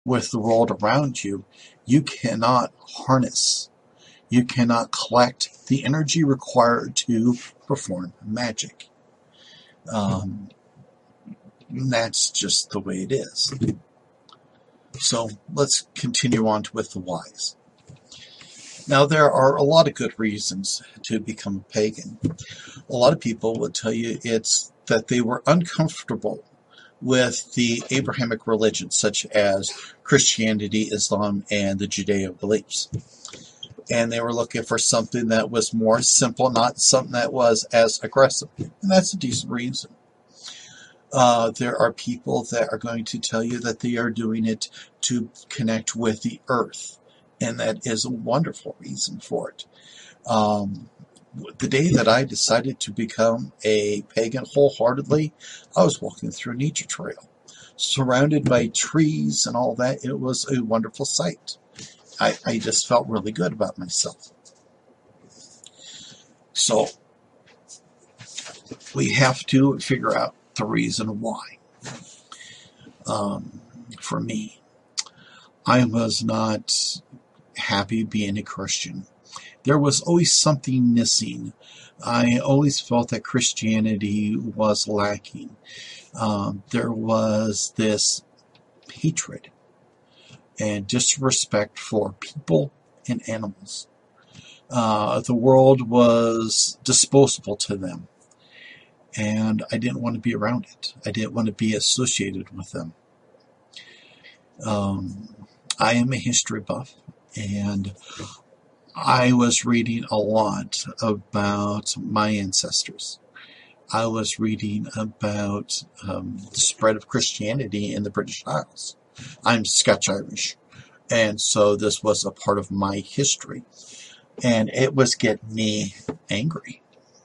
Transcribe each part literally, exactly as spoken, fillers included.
with the world around you, you cannot harness, you cannot collect the energy required to perform magic. Um, that's just the way it is. So let's continue on with the whys. Now, there are a lot of good reasons to become a pagan. A lot of people would tell you it's that they were uncomfortable with the Abrahamic religions, such as Christianity, Islam, and the Judeo beliefs. And they were looking for something that was more simple, not something that was as aggressive. And that's a decent reason. Uh, there are people that are going to tell you that they are doing it to connect with the earth. And that is a wonderful reason for it. Um, the day that I decided to become a pagan wholeheartedly, I was walking through a nature trail, surrounded by trees and all that. It was a wonderful sight. I, I just felt really good about myself. So we have to figure out the reason why. Um, for me, I was not happy being a Christian. There was always something missing. I always felt that Christianity was lacking. Um, there was this hatred and disrespect for people and animals. Uh, the world was disposable to them, and I didn't want to be around it. I didn't want to be associated with them. Um, I am a history buff, and I was reading a lot about my ancestors. I was reading about um, the spread of Christianity in the British Isles. I'm Scotch-Irish, and so this was a part of my history, and it was getting me angry.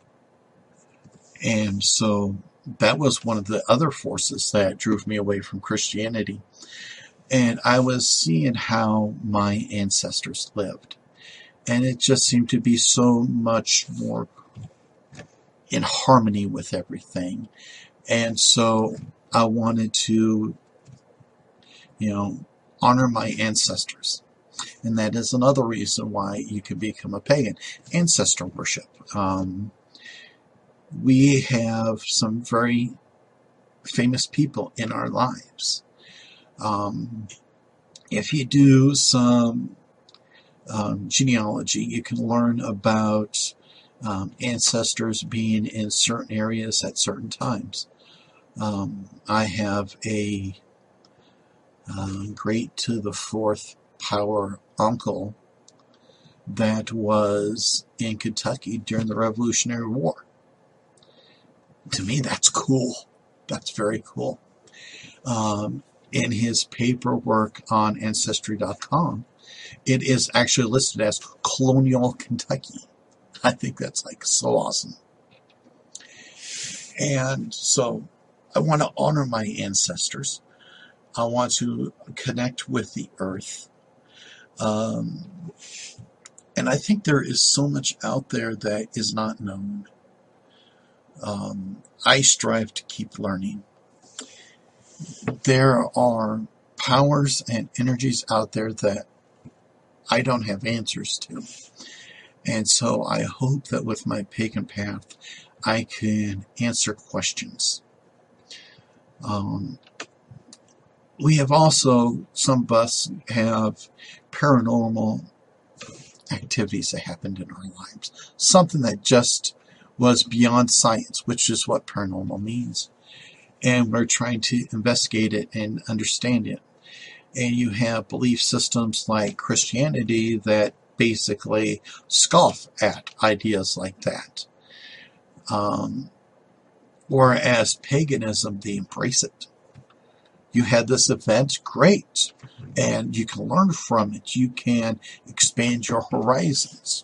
And so that was one of the other forces that drove me away from Christianity. And I was seeing how my ancestors lived. And it just seemed to be so much more in harmony with everything. And so I wanted to, you know, honor my ancestors. And that is another reason why you can become a pagan. Ancestor worship. Um, we have some very famous people in our lives. Um, if you do some Um, genealogy, you can learn about um, ancestors being in certain areas at certain times. Um, I have a uh, great to the fourth power uncle that was in Kentucky during the Revolutionary War. To me, that's cool. That's very cool. Um, in his paperwork on Ancestry dot com, it is actually listed as Colonial Kentucky. I think that's like so awesome. And so I want to honor my ancestors. I want to connect with the earth. Um, and I think there is so much out there that is not known. Um, I strive to keep learning. There are powers and energies out there that I don't have answers to. And so I hope that with my pagan path, I can answer questions. Um, we have also, some of us have paranormal activities that happened in our lives. Something that just was beyond science, which is what paranormal means. And we're trying to investigate it and understand it. And you have belief systems like Christianity that basically scoff at ideas like that. Um, whereas paganism, they embrace it. You had this event, great. And you can learn from it. You can expand your horizons.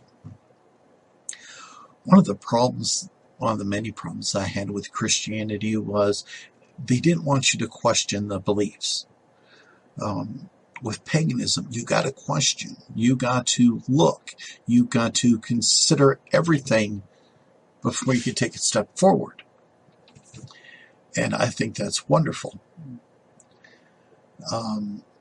One of the problems, one of the many problems I had with Christianity was they didn't want you to question the beliefs. Um, with paganism, you got to question. You got to look. You got to consider everything before you can take a step forward. And I think that's wonderful. Um,